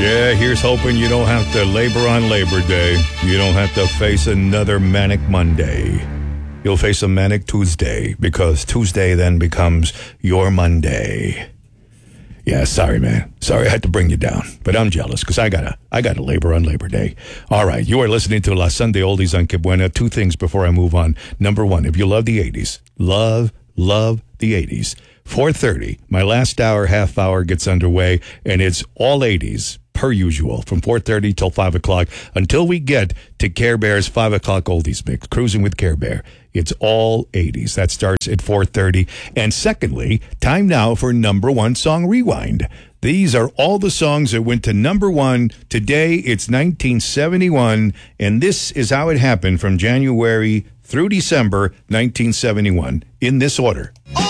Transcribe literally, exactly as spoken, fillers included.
Yeah, here's hoping you don't have to labor on Labor Day. You don't have to face another manic Monday. You'll face a manic Tuesday because Tuesday then becomes your Monday. Yeah, sorry, man. Sorry I had to bring you down, but I'm jealous because I gotta, I gotta labor on Labor Day. All right, you are listening to La Sunday Oldies on Que Buena. Two things before I move on. Number one, if you love the eighties, love, love the eighties. four thirty, my last hour, half hour gets underway, and it's all eighties. Per usual, from four thirty till five o'clock, until we get to Care Bear's five o'clock oldies mix, Cruising with Care Bear. It's all eighties. That starts at four thirty. And secondly, time now for number one song rewind. These are all the songs that went to number one. Today, it's nineteen seventy-one, and this is how it happened from January through December nineteen seventy-one, in this order.